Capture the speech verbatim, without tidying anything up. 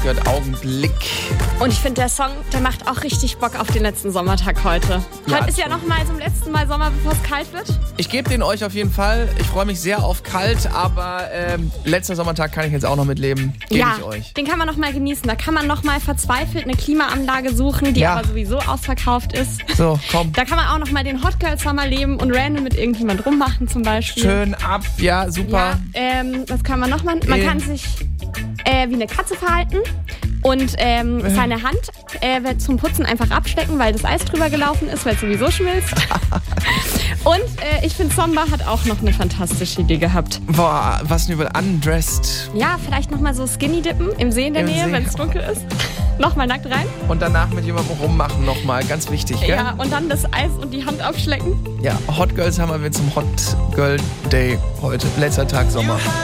gehört Augenblick. Und ich finde, der Song, der macht auch richtig Bock auf den letzten Sommertag heute. Ja, heute ist ja noch mal zum letzten Mal Sommer, bevor es kalt wird. Ich gebe den euch auf jeden Fall. Ich freue mich sehr auf kalt, aber ähm, letzter Sommertag kann ich jetzt auch noch mitleben. Gebe ja, ich euch. Den kann man noch mal genießen. Da kann man noch mal verzweifelt eine Klimaanlage suchen, die Ja. aber sowieso ausverkauft ist. So, komm. Da kann man auch noch mal den Hot Girl Summer leben und random mit irgendjemand rummachen zum Beispiel. Schön ab, ja, super. Ja, ähm, was kann man noch machen? Man Ähm. kann sich äh, wie eine Katze verhalten und ähm, seine Hand äh, wird zum Putzen einfach abstecken, weil das Eis drüber gelaufen ist, weil es sowieso schmilzt. Und äh, ich finde, Somba hat auch noch eine fantastische Idee gehabt. Boah, was denn über Undressed. Ja, vielleicht nochmal so Skinny dippen im See in der Im Nähe, See. wenn es dunkel ist. Nochmal nackt rein. Und danach mit jemandem rummachen nochmal, ganz wichtig, gell? Ja, und dann das Eis und die Hand abschlecken. Ja, Hot Girls haben wir zum Hot Girl Day heute, letzter Tag Sommer.